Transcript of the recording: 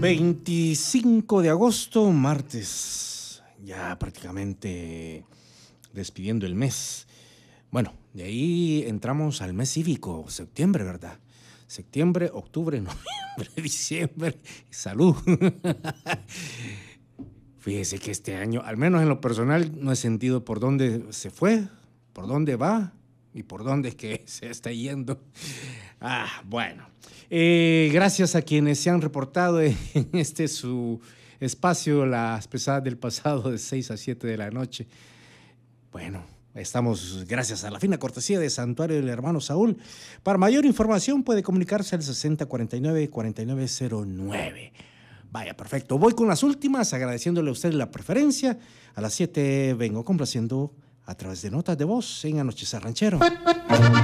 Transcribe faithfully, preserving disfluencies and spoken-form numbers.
veinticinco de agosto, martes, ya prácticamente despidiendo el mes. Bueno, de ahí entramos al mes cívico, septiembre, ¿verdad? Septiembre, octubre, noviembre, diciembre. Salud. Fíjese que este año, al menos en lo personal, no he sentido por dónde se fue, por dónde va y por dónde es que se está yendo. Ah, bueno. Eh, gracias a quienes se han reportado en este su espacio, las pesadas del pasado, de seis a siete de la noche. Bueno, estamos gracias a la fina cortesía de Santuario del Hermano Saúl. Para mayor información puede comunicarse al sesenta cuarenta y nueve cuarenta y nueve cero nueve. Vaya, perfecto. Voy con las últimas, agradeciéndole a usted la preferencia. A las siete vengo complaciendo a través de notas de voz en Anochecer Ranchero.